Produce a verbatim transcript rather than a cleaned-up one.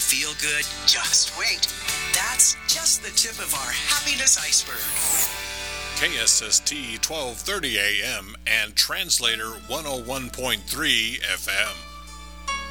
feel good? Just wait. That's just the tip of our happiness iceberg. K S S T twelve thirty A M and Translator one oh one point three F M.